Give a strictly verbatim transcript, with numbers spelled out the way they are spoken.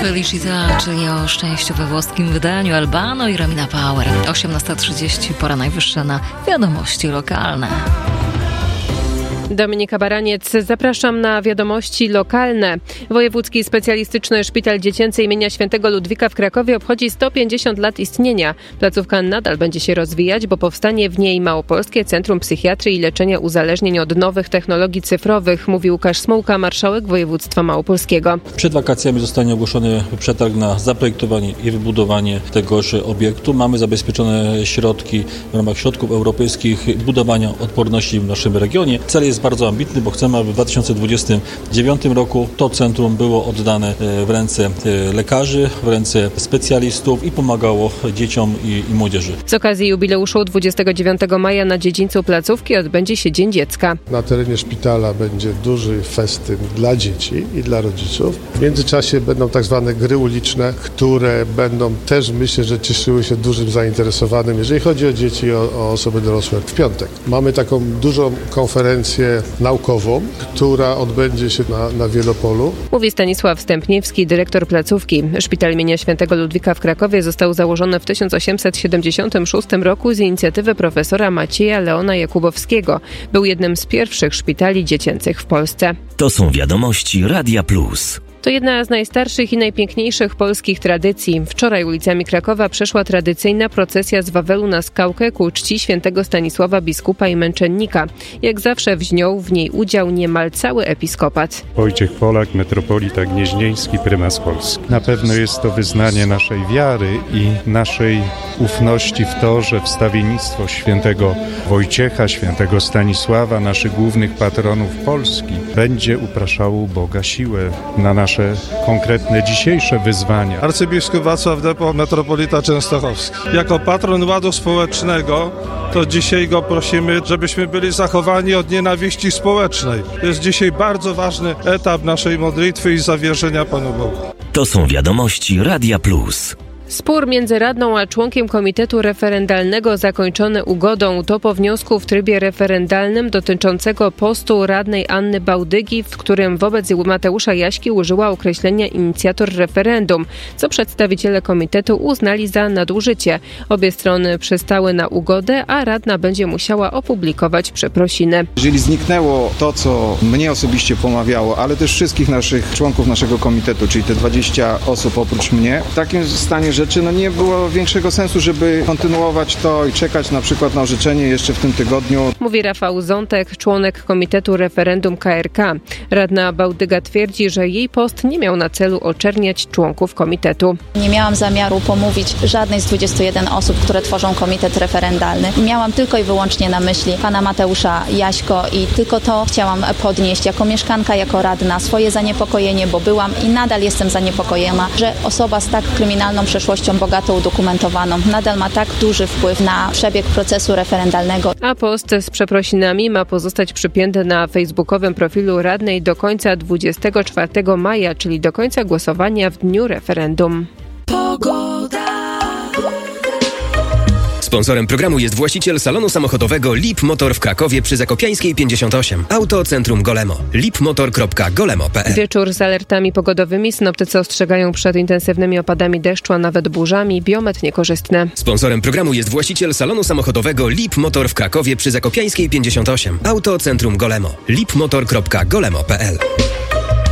Felicita, czyli o szczęściu we włoskim wydaniu Albano i Romina Power. osiemnasta trzydzieści, pora najwyższa na wiadomości lokalne. Dominika Baraniec, zapraszam na wiadomości lokalne. Wojewódzki Specjalistyczny Szpital Dziecięcy imienia Świętego Ludwika w Krakowie obchodzi sto pięćdziesiąt lat istnienia. Placówka nadal będzie się rozwijać, bo powstanie w niej Małopolskie Centrum Psychiatrii i Leczenia Uzależnień od Nowych Technologii Cyfrowych, mówi Łukasz Smułka, marszałek województwa małopolskiego. Przed wakacjami zostanie ogłoszony przetarg na zaprojektowanie i wybudowanie tegoż obiektu. Mamy zabezpieczone środki w ramach środków europejskich budowania odporności w naszym regionie. Cel jest bardzo ambitny, bo chcemy, aby w dwa tysiące dwudziestym dziewiątym roku to centrum było oddane w ręce lekarzy, w ręce specjalistów i pomagało dzieciom i, i młodzieży. Z okazji jubileuszu dwudziestego dziewiątego maja na dziedzińcu placówki odbędzie się Dzień Dziecka. Na terenie szpitala będzie duży festyn dla dzieci i dla rodziców. W międzyczasie będą tak zwane gry uliczne, które będą też, myślę, że cieszyły się dużym zainteresowaniem, jeżeli chodzi o dzieci i o, o osoby dorosłe. W piątek mamy taką dużą konferencję naukową, która odbędzie się na, na Wielopolu. Mówi Stanisław Stępniewski, dyrektor placówki. Szpital imienia Świętego Ludwika w Krakowie został założony w tysiąc osiemset siedemdziesiątym szóstym roku z inicjatywy profesora Macieja Leona Jakubowskiego. Był jednym z pierwszych szpitali dziecięcych w Polsce. To są wiadomości Radia Plus. To jedna z najstarszych i najpiękniejszych polskich tradycji. Wczoraj ulicami Krakowa przeszła tradycyjna procesja z Wawelu na Skałkę ku czci świętego Stanisława biskupa i męczennika. Jak zawsze wziął w niej udział niemal cały episkopat. Wojciech Polak, metropolita gnieźnieński, prymas Polski. Na pewno jest to wyznanie naszej wiary i naszej ufności w to, że wstawiennictwo świętego Wojciecha, świętego Stanisława, naszych głównych patronów Polski, będzie upraszało u Boga siłę na nasze konkretne dzisiejsze wyzwania. Arcybiskup Wacław Depo, metropolita częstochowski. Jako patron ładu społecznego, to dzisiaj go prosimy, żebyśmy byli zachowani od nienawiści społecznej. To jest dzisiaj bardzo ważny etap naszej modlitwy i zawierzenia Panu Bogu. To są wiadomości Radia Plus. Spór między radną a członkiem komitetu referendalnego zakończony ugodą. To po wniosku w trybie referendalnym dotyczącego postu radnej Anny Bałdygi, w którym wobec Mateusza Jaśki użyła określenia inicjator referendum, co przedstawiciele komitetu uznali za nadużycie. Obie strony przystały na ugodę, a radna będzie musiała opublikować przeprosiny. Jeżeli zniknęło to, co mnie osobiście pomawiało, ale też wszystkich naszych członków naszego komitetu, czyli te dwadzieścia osób oprócz mnie, w takim stanie rzeczy no nie było większego sensu, żeby kontynuować to i czekać na przykład na orzeczenie jeszcze w tym tygodniu. Mówi Rafał Zątek, członek Komitetu Referendum K R K. Radna Bałdyga twierdzi, że jej post nie miał na celu oczerniać członków komitetu. Nie miałam zamiaru pomówić żadnej z dwudziestu jeden osób, które tworzą komitet referendalny. Miałam tylko i wyłącznie na myśli pana Mateusza Jaśko i tylko to chciałam podnieść jako mieszkanka, jako radna swoje zaniepokojenie, bo byłam i nadal jestem zaniepokojona, że osoba z tak kryminalną przeszłością, bogato udokumentowaną, nadal ma tak duży wpływ na przebieg procesu referendalnego. A post z przeprosinami ma pozostać przypięty na facebookowym profilu radnej do końca dwudziestego czwartego maja, czyli do końca głosowania w dniu referendum. Pogoda. Sponsorem programu jest właściciel salonu samochodowego Lip Motor w Krakowie przy Zakopiańskiej pięćdziesiąt osiem. Auto Centrum Golemo. lipmotor kropka golemo kropka p l. Wieczór z alertami pogodowymi. Synoptycy ostrzegają przed intensywnymi opadami deszczu, a nawet burzami. Biometr niekorzystne. Sponsorem programu jest właściciel salonu samochodowego Lip Motor w Krakowie przy Zakopiańskiej pięćdziesiąt osiem. Auto Centrum Golemo. lipmotor kropka golemo kropka p l.